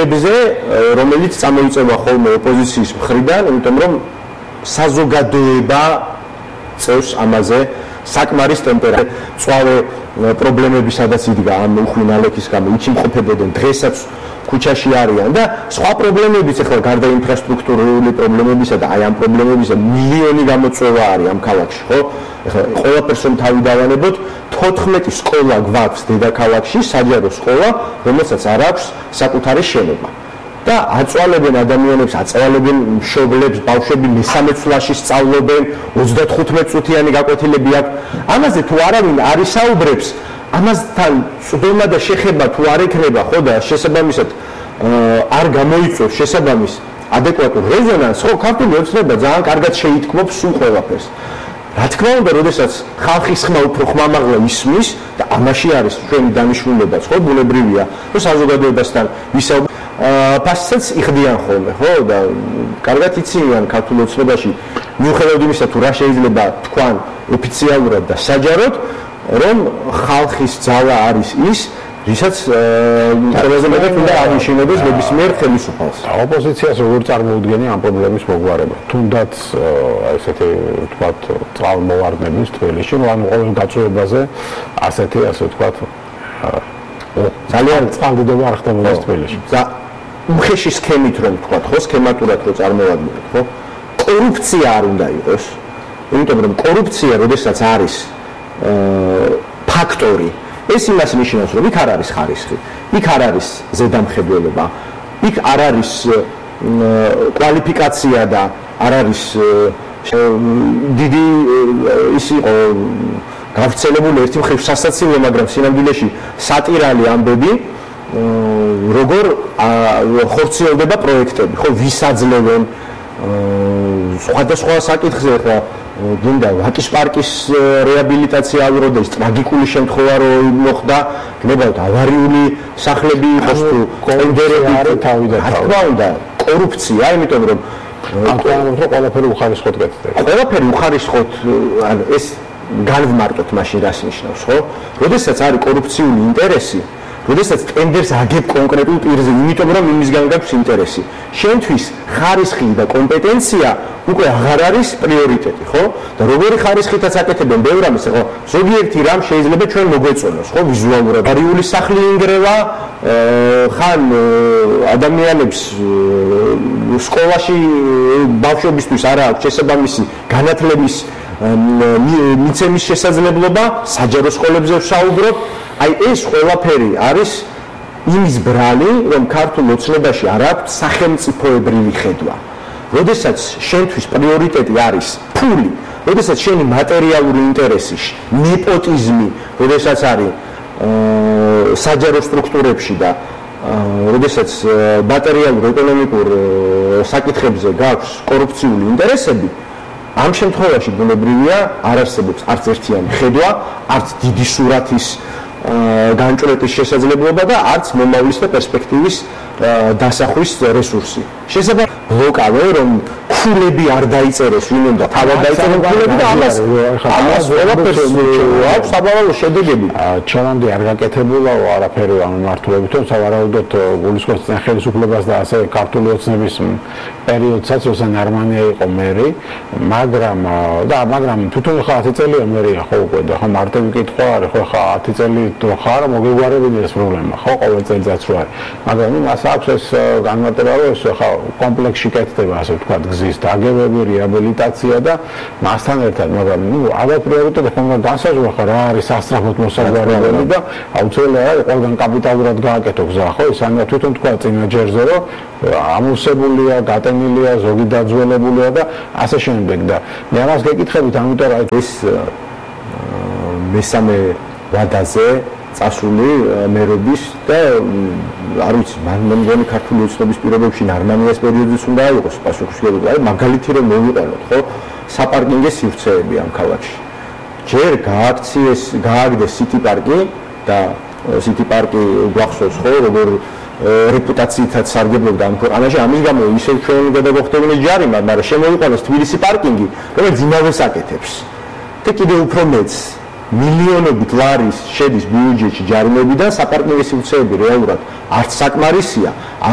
წერილებზე, რომელიც წამოიწევა ხოლმე ოპოზიციის მხრიდან, იმიტომ რომ საზოგადოება წევს ამაზე საკმარის ტემპერატურა, წვავე პრობლემები სადაც იდგა ამ უხვი ნალექის გამო, იქ იმყოფებოდნენ, დღესაც ქუჩაში არიან და სხვა პრობლემებიც ახლა გარდა ინფრასტრუქტურული პრობლემებისა და აი ამ პრობლემებისა მილიონი გამოწვევა არის ამ ქალაქში, ხო? ახლა ყველაფერს რომ თავი დავანებოთ, 14 სკოლა გვაქვს დედაქალაქში, საჯარო სკოლა, რომელსაც არ აქვს საკუთარი შენობა. და აწვალებენ ადამიანებს, აწვალებენ მშობლებს, ბავშვები მესამე წლაში სწავლობენ, 35 წუთიანი გაკვეთილები აქვს. ამაზე თუ არავინ არ ისაუბრებს, ამასთან წვდომა და შეხება თუ არ ექნება, ხო და შესაბამისად არ გამოიწვევს შესაბამის ადეკვატურ რეზონანსს, ხო, ქართული ოცნება ძალიან კარგად შეითქმობს სულ ყველაფერს. რა თქმა უნდა, როდესაც ხალხის ხმა უფრო ხმამაღლა ისმის და ამაში არის ჩვენი დანიშნულებაც, ხო, ბუნებრივია, რომ საზოგადოებასთან ვისაუბრებთ, ფასსაც იხდიან ხოლმე, ხო და კარგად იციან ქართულ ოცნებაში, მიუხედავად იმისა, თუ რა შეიძლება თქვან ოფიციალურად და საჯაროდ, რომ ხალხის ძალა არის ის, რისაც ყველაზე მეტად უნდა აღინიშნოს ნებისმიერ ხელისუფალს. ოპოზიციას როგორ წარმოუდგენია ამ პრობლემის მოგვარება? თუნდაც ესეთი თქვათ წყალმოვარდნების თბილისში, ანუ ყოველ გაწევებაზე ასეთი ასე ვთქვათ ძალიან წყალდიდობა არ ხდებოდა თბილისში. უხეში სქემით რომ ვთქვათ, ხო, სქემატურად რომ წარმოვადგინოთ, ხო? კორუფცია არ უნდა იყოს. იმიტომ რომ კორუფცია, როდესაც არის ფაქტორი, ეს იმას ნიშნავს, რომ იქ არ არის ხარისხი, იქ არ არის ზედამხედველობა, იქ არ არის კვალიფიკაცია და არ არის დიდი ის იყო გავრცელებული ერთი მხრივ სასაცილო, მაგრამ სინამდვილეში სატირალი ამბები, როგორ ხორციელდება პროექტები, ხო, ვის აძლევენ სხვადასხვა საკითხზე, ხო, გინდა ვაკის პარკის რეაბილიტაცია ავიროდეს, ტრაგიკული შემთხვევა რო მოხდა, გნებავთ ავარიული სახლები იყოს თუ კონდერები არის თავი და თავი. რა თქმა უნდა, კორუფცია, იმიტომ რომ ყველაფერი უხარისხოთ გეთდება. ყველაფერი უხარისხოთ, ანუ ეს განვმარტოთ მაშინ რას ნიშნავს, ხო? როდესაც არის კორუფციული ინტერესი, როდესაც ტენდერს აგებ კონკრეტულ პირზე, იმიტომ რომ იმისგან გაქვს ინტერესი. შენთვის ხარისხი და კომპეტენცია უკვე აღარ არის პრიორიტეტი, ხო? და როგორი ხარისხითაც აკეთებენ ბევრ ამას, ხო? ზოგიერთი რამ შეიძლება ჩვენ მოგვეწონოს, ხო, ვიზუალურად. არიული სახლი ინგრევა, ხან ადამიანებს სკოლაში ბავშვებისთვის არა აქვს შესაბამისი განათლების მიცემის შესაძლებლობა, საჯარო სკოლებზე ვსაუბრობ. აი ეს ყველაფერი არის იმის ბრალი, რომ ქართულ ოცნებაში არ აქვს სახელმწიფოებრივი ხედვა. როდესაც შენთვის პრიორიტეტი არის ფული, როდესაც შენი მატერიალური ინტერესი, ნეპოტიზმი, როდესაც არის საჯარო სტრუქტურებში და როდესაც მატერიალურ ეკონომიკურ საკითხებზე გაქვს კორუფციული ინტერესები, ამ შემთხვევაში ბუნებრივია არ არსებობს არც ერთიანი ხედვა, არც დიდი სურათის განჭრეტის შესაძლებლობა და არც მომავლის და პერსპექტივის დასახვის რესურსი. შესაძლოა ბლოკავე, რომ ქულები არ დაიწეროს, ვინ უნდა თავად დაიწეროს ქულები და ამას ყველაფერს აქვს საბოლოო შედეგები. ჩვენამდე არ გაკეთებულა არაფერი ამ მმართველობითაც, სავარაუდოდ გულისხმობს ხელისუფლებას და ასე ქართული ოცნების პერიოდსაც, როცა ნარმანია იყო მერი, მაგრამ თვითონ ხა 10 წელია მერია ხო უკვე და ხო მარტივი კითხვა არის, ხო ხა 10 წელი რო ხარ მოგეგვარებინე ეს პრობლემა, ხო ყოველ წელიწადს რო არის. მაგრამ მას აქვს ეს განმარტება, რომ ეს ხა კომპლექსში კეთდება, ასე ვთქვათ, გზის დაგებები, რეაბილიტაცია და მასთან ერთად, მაგრამ ალბათ პრიორიტეტი ხომ განსაზღვრა ხა რა არის სასწრაფოდ მოსაგვარებელი და აუცილებლად არის ყველგან კაპიტალურად გააკეთო გზა, ხო? ის ამია თვითონ თქვა წინა ჯერზე, რომ ამოვსებულია, გატენილია, ზოგი დაძველებულია და ასე შემდეგ და მე ამას გეკითხებით, ამიტომ რა ეს მესამე ვადაზე წასული მერობის და არ ვიცი, მე მგონი ქართული ოცნების პირობებში ნარმანიას პერიოდიც უნდა იყოს პასუხისმგებელი. აი მაგალითი რომ მოვიყენოთ, ხო? საპარკინგის სივრცეები ამ ქალაქში. ჯერ გააგდეს სიტი პარკი და სიტი პარკი გვახსოვს, ხო, როგორ რეპუტაციითაც სარგებლობდა ამ ქვეყანაში, ამის გამო ისევ ჩვენ გადაგვხდებოდნენ ჯარიმა, მაგრამ შემოიყვანოს თბილისი პარკინგი, რომელიც იმავეს აკეთებს. და კიდევ უფრო მეც მილიონობით ლარის შედის ბიუჯეტში ჯარიმებიდან საპარკინგო სივრცეები რეალურად არც საკმარისია.